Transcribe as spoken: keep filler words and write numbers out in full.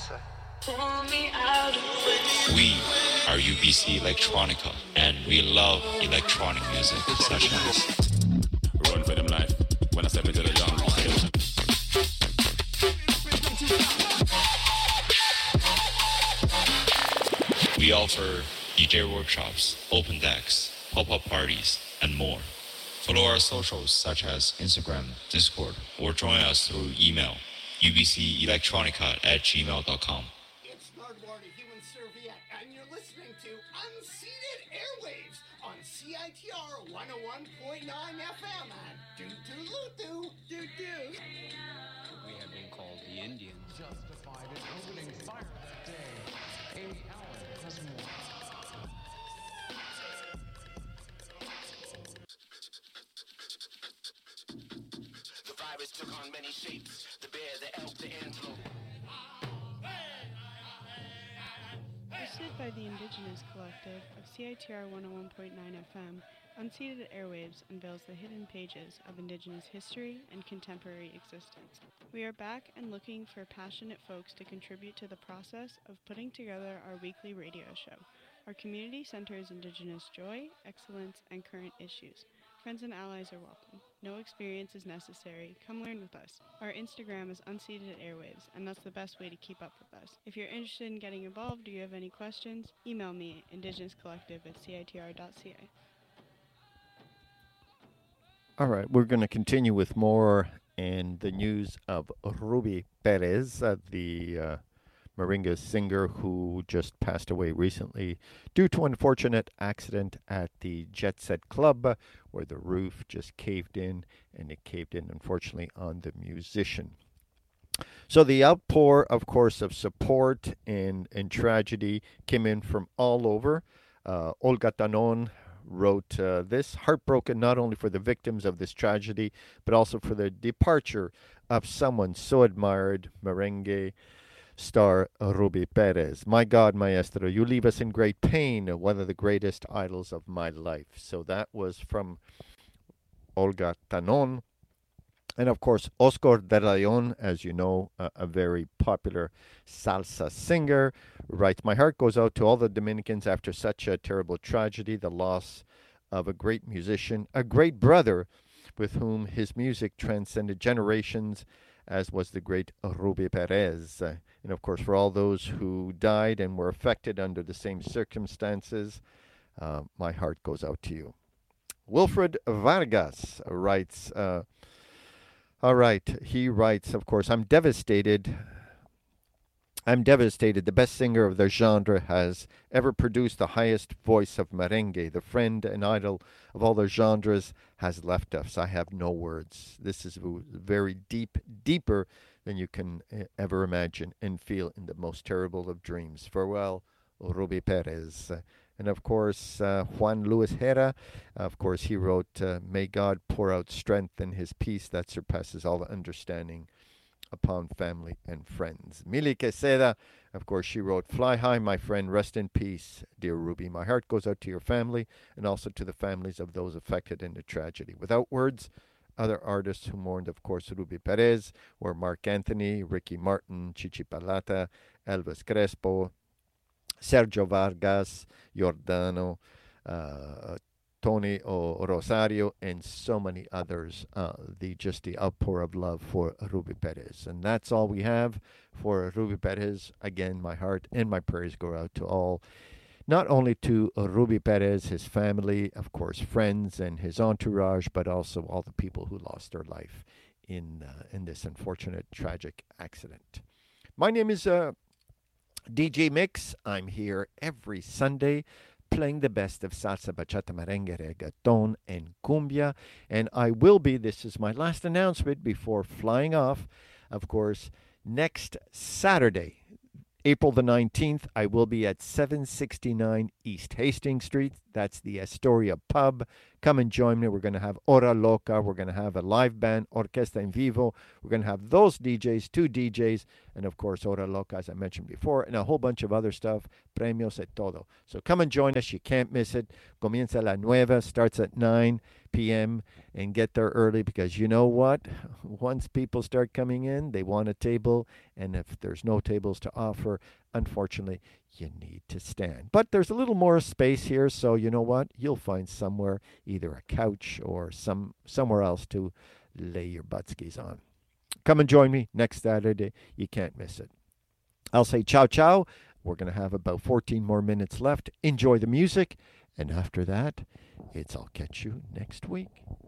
We are U B C Electronica, and we love electronic music such as Run for them life when I step into the jungle. we offer D J workshops, open decks, pop-up parties, and more. Follow our socials such as Instagram, Discord, or join us through email ubcelectronica at gmail dot com. It's Nardwuar, the Human Serviette, and you're listening to Unceded Airwaves on C I T R one oh one point nine F M at doo-doo-loo-doo, doo-doo. We have been called the Indians. Justified in opening fire that day. Eight hours has more. The virus took on many shapes. The bear, the elk, the antelope. Hosted by the Indigenous Collective of C I T R one oh one point nine F M, Unceded Airwaves unveils the hidden pages of Indigenous history and contemporary existence. We are back and looking for passionate folks to contribute to the process of putting together our weekly radio show. Our community centers Indigenous joy, excellence, and current issues. Friends and allies are welcome. No experience is necessary. Come learn with us. Our Instagram is Unceded Airwaves, and that's the best way to keep up with us. If you're interested in getting involved or you have any questions, email me, indigenouscollective at c i t r dot c a. All right, we're going to continue with more in the news of Ruby Perez, uh, the uh, Merengue singer who just passed away recently due to an unfortunate accident at the Jet Set Club, uh, where the roof just caved in, and it caved in, unfortunately, on the musician. So the outpour, of course, of support and, and tragedy came in from all over. Uh, Olga Tanon wrote uh, this, heartbroken not only for the victims of this tragedy, but also for the departure of someone so admired, merengue star Ruby Perez. My God, maestro, you leave us in great pain, one of the greatest idols of my life. So that was from Olga Tanon. And of course, Oscar de Leon, as you know, a, a very popular salsa singer, writes, my heart goes out to all the Dominicans after such a terrible tragedy, the loss of a great musician, a great brother with whom his music transcended generations, as was the great Ruby Perez. Uh, and of course, for all those who died and were affected under the same circumstances, uh, my heart goes out to you. Wilfred Vargas writes, uh, all right, he writes, of course, I'm devastated. I'm devastated. The best singer of their genre has ever produced the highest voice of merengue. The friend and idol of all their genres has left us. I have no words. This is very deep, deeper than you can ever imagine and feel in the most terrible of dreams. Farewell, Ruby Perez. And of course, uh, Juan Luis Hera, of course, he wrote, uh, may God pour out strength and his peace that surpasses all understanding upon family and friends. Mili Queseda, of course, she wrote, fly high, my friend, rest in peace, dear Ruby. My heart goes out to your family and also to the families of those affected in the tragedy. Without words, other artists who mourned, of course, Ruby Perez were Mark Anthony, Ricky Martin, Chichi Palata, Elvis Crespo, Sergio Vargas, Giordano, uh, Tony o Rosario, and so many others. Uh, the just the outpour of love for Ruby Perez. And that's all we have for Ruby Perez. Again, my heart and my prayers go out to all, not only to Ruby Perez, his family, of course, friends and his entourage, but also all the people who lost their life in uh, in this unfortunate, tragic accident. My name is uh, D J Mix. I'm here every Sunday playing the best of salsa, bachata, merengue, reggaeton, and cumbia. And I will be, this is my last announcement before flying off, of course, next Saturday, April the nineteenth, I will be at seven sixty-nine East Hastings Street. That's the Astoria Pub. Come and join me. We're going to have Hora Loca. We're going to have a live band, Orquesta en Vivo. We're going to have those D Js, two D Js, and of course, Hora Loca, as I mentioned before, and a whole bunch of other stuff, premios et todo. So come and join us. You can't miss it. Comienza a la nueve, starts at nine p.m. and get there early, because you know what? Once people start coming in, they want a table, and if there's no tables to offer, unfortunately, you need to stand. But there's a little more space here, so you know what? You'll find somewhere, either a couch or some somewhere else to lay your butt skis on. Come and join me next Saturday. You can't miss it. I'll say ciao, ciao. We're going to have about fourteen more minutes left. Enjoy the music. And after that, it's I'll catch you next week.